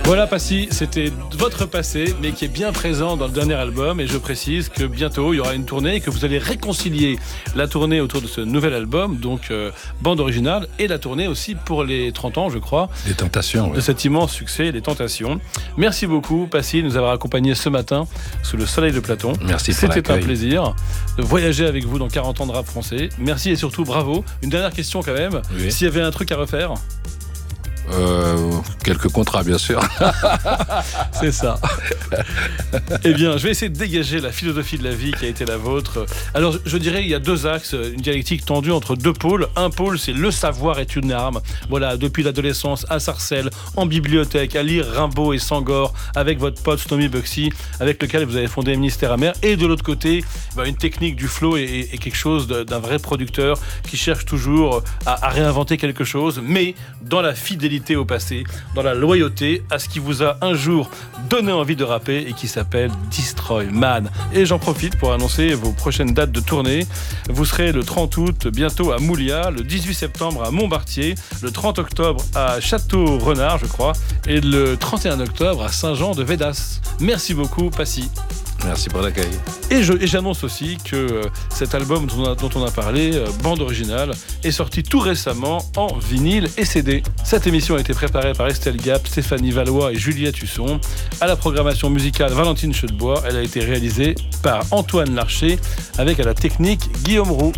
Voilà Passy, c'était votre passé, mais qui est bien présent dans le dernier album. Et je précise que bientôt, il y aura une tournée et que vous allez réconcilier la tournée autour de ce nouvel album, donc bande originale, et la tournée aussi pour les 30 ans, je crois. Les Tentations, de cet immense succès, Les Tentations. Merci beaucoup Passy de nous avoir accompagnés ce matin sous le soleil de Platon. Merci pour l'accueil. C'était un plaisir de voyager avec vous dans 40 ans de rap français. Merci et surtout bravo. Une dernière question quand même. Oui. S'il y avait un truc à refaire? Quelques contrats, bien sûr. C'est ça. Eh bien, je vais essayer de dégager la philosophie de la vie qui a été la vôtre. Alors, je dirais il y a deux axes, une dialectique tendue entre deux pôles. Un pôle, c'est le savoir est une arme. Voilà, depuis l'adolescence à Sarcelles, en bibliothèque, à lire Rimbaud et Sangor, avec votre pote Tommy Buxy, avec lequel vous avez fondé Ministère Amer. Et de l'autre côté, une technique du flow et quelque chose d'un vrai producteur qui cherche toujours à réinventer quelque chose, mais dans la fidélité au passé, dans la loyauté à ce qui vous a un jour donné envie de rapper et qui s'appelle Destroy Man. Et j'en profite pour annoncer vos prochaines dates de tournée. Vous serez le 30 août bientôt à Moulias, le 18 septembre à Montbartier, le 30 octobre à Château-Renard, je crois, et le 31 octobre à Saint-Jean-de-Védas. Merci beaucoup, Passy. Merci pour l'accueil. Et j'annonce aussi que cet album dont on a parlé, bande originale, est sorti tout récemment en vinyle et CD. Cette émission a été préparée par Estelle Gap, Stéphanie Valois et Juliette Husson. À la programmation musicale, Valentine Chedebois. Elle a été réalisée par Antoine Larcher, avec à la technique Guillaume Roux.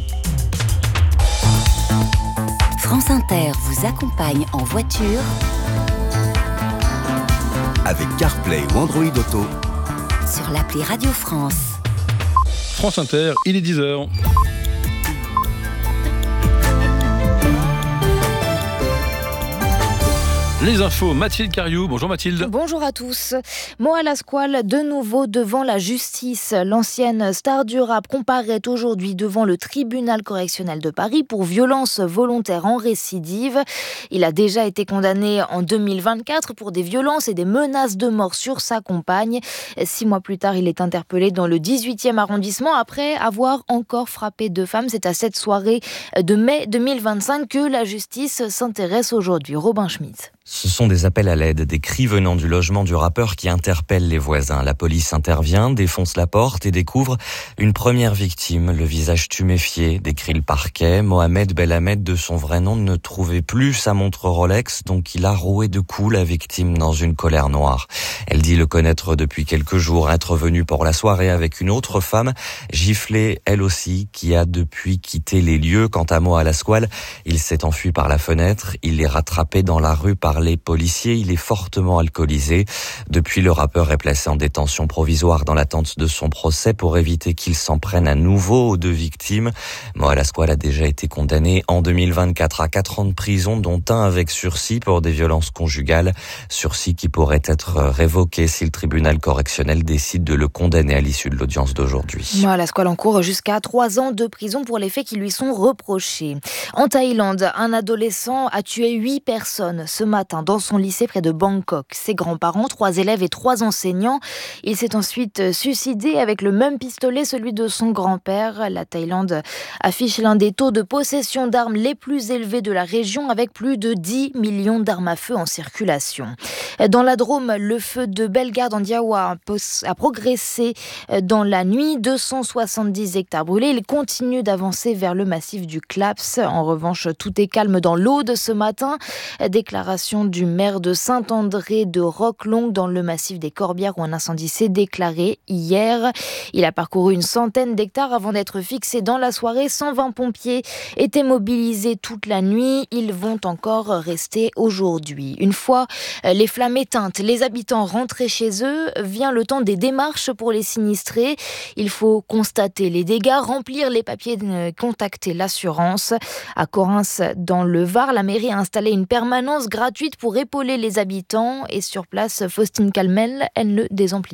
France Inter vous accompagne en voiture avec CarPlay ou Android Auto sur l'appli Radio France. France Inter, il est 10h. Les infos, Mathilde Cariou. Bonjour Mathilde. Bonjour à tous. Moa Lasquale, de nouveau devant la justice. L'ancienne star du rap comparaît aujourd'hui devant le tribunal correctionnel de Paris pour violence volontaire en récidive. Il a déjà été condamné en 2024 pour des violences et des menaces de mort sur sa compagne. 6 mois plus tard, il est interpellé dans le 18e arrondissement après avoir encore frappé 2 femmes. C'est à cette soirée de mai 2025 que la justice s'intéresse aujourd'hui. Robin Schmitt. Ce sont des appels à l'aide, des cris venant du logement du rappeur qui interpellent les voisins. La police intervient, défonce la porte et découvre une première victime, le visage tuméfié, décrit le parquet. Mohamed Belhamed, de son vrai nom, ne trouvait plus sa montre Rolex, donc il a roué de coups la victime dans une colère noire. Elle dit le connaître depuis quelques jours, être venue pour la soirée avec une autre femme, giflée elle aussi, qui a depuis quitté les lieux. Quant à Moa Lasquale, il s'est enfui par la fenêtre, il est rattrapé dans la rue par les policiers, il est fortement alcoolisé. Depuis, le rappeur est placé en détention provisoire dans l'attente de son procès pour éviter qu'il s'en prenne à nouveau aux 2 victimes. Moa Lasquale a déjà été condamné en 2024 à 4 ans de prison, dont 1 avec sursis pour des violences conjugales. Sursis qui pourrait être révoqué si le tribunal correctionnel décide de le condamner à l'issue de l'audience d'aujourd'hui. Moa Lasquale encourt jusqu'à 3 ans de prison pour les faits qui lui sont reprochés. En Thaïlande, un adolescent a tué 8 personnes ce matin dans son lycée près de Bangkok. Ses grands-parents, 3 élèves et 3 enseignants. Il s'est ensuite suicidé avec le même pistolet, celui de son grand-père. La Thaïlande affiche l'un des taux de possession d'armes les plus élevés de la région, avec plus de 10 millions d'armes à feu en circulation. Dans la Drôme, le feu de Bellegarde en Diois a progressé dans la nuit. 270 hectares brûlés. Il continue d'avancer vers le massif du Claps. En revanche, tout est calme dans l'Aude ce matin. Déclaration du maire de Saint-André de Roquelongue dans le massif des Corbières où un incendie s'est déclaré hier. Il a parcouru une centaine d'hectares avant d'être fixé dans la soirée. 120 pompiers étaient mobilisés toute la nuit. Ils vont encore rester aujourd'hui. Une fois les flammes éteintes, les habitants rentrés chez eux, vient le temps des démarches pour les sinistrés. Il faut constater les dégâts, remplir les papiers, contacter l'assurance. À Correns, dans le Var, la mairie a installé une permanence gratuite pour épauler les habitants et sur place, Faustine Calmel, elle ne désemplit pas.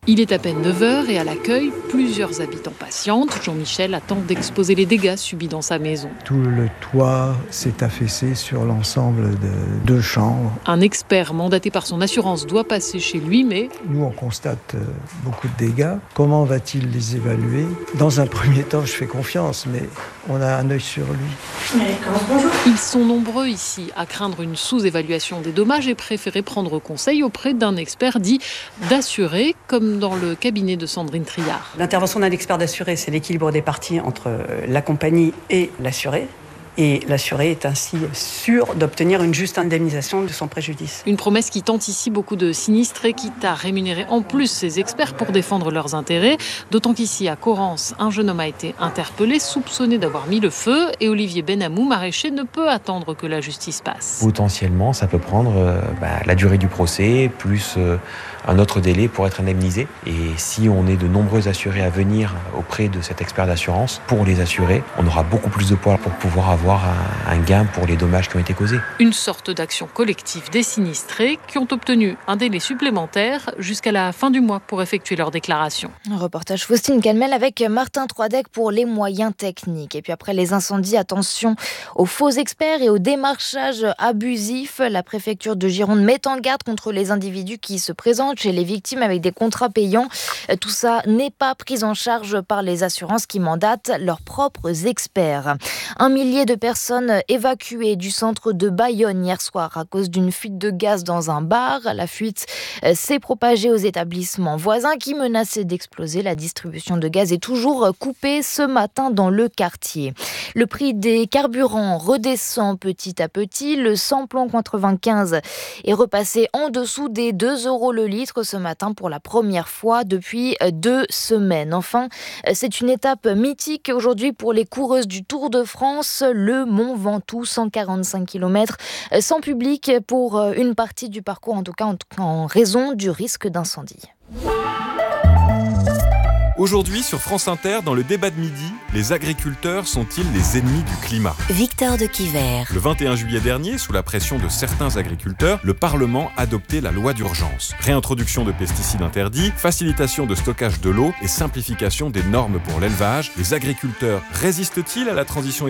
Il est à peine 9h et à l'accueil, plusieurs habitants patientent. Jean-Michel attend d'exposer les dégâts subis dans sa maison. Tout le toit s'est affaissé sur l'ensemble de 2 chambres. Un expert mandaté par son assurance doit passer chez lui, mais... Nous, on constate beaucoup de dégâts. Comment va-t-il les évaluer ? Dans un premier temps, je fais confiance, mais on a un œil sur lui. Ils sont nombreux ici à craindre une sous-évaluation des dommages et préférer prendre conseil auprès d'un expert dit d'assuré, comme dans le cabinet de Sandrine Triard. L'intervention d'un expert d'assuré, c'est l'équilibre des parties entre la compagnie et l'assuré. Et l'assuré est ainsi sûr d'obtenir une juste indemnisation de son préjudice. Une promesse qui tente ici beaucoup de sinistrés, quitte à rémunérer en plus ces experts pour défendre leurs intérêts. D'autant qu'ici, à Corrence, un jeune homme a été interpellé, soupçonné d'avoir mis le feu. Et Olivier Benamou, maraîcher, ne peut attendre que la justice passe. Potentiellement, ça peut prendre la durée du procès, plus un autre délai pour être indemnisé. Et si on est de nombreux assurés à venir auprès de cet expert d'assurance, pour les assurés, on aura beaucoup plus de poids pour pouvoir avoir un gain pour les dommages qui ont été causés. Une sorte d'action collective des sinistrés qui ont obtenu un délai supplémentaire jusqu'à la fin du mois pour effectuer leur déclaration. Un reportage Faustine Calmel avec Martin Troidec pour les moyens techniques. Et puis après les incendies, attention aux faux experts et au démarchage abusif. La préfecture de Gironde met en garde contre les individus qui se présentent chez les victimes avec des contrats payants. Tout ça n'est pas pris en charge par les assurances qui mandatent leurs propres experts. 1 millier de personnes évacuées du centre de Bayonne hier soir à cause d'une fuite de gaz dans un bar. La fuite s'est propagée aux établissements voisins qui menaçaient d'exploser. La distribution de gaz est toujours coupée ce matin dans le quartier. Le prix des carburants redescend petit à petit. Le samplon 95 est repassé en dessous des 2 € le litre ce matin pour la première fois depuis 2 semaines. Enfin, c'est une étape mythique aujourd'hui pour les coureuses du Tour de France. Le Mont Ventoux, 145 km sans public pour une partie du parcours, en tout cas en raison du risque d'incendie. Aujourd'hui, sur France Inter, dans le débat de midi, les agriculteurs sont-ils les ennemis du climat ? Victor de Quiver. Le 21 juillet dernier, sous la pression de certains agriculteurs, le Parlement a adopté la loi d'urgence. Réintroduction de pesticides interdits, facilitation de stockage de l'eau et simplification des normes pour l'élevage. Les agriculteurs résistent-ils à la transition écologique ?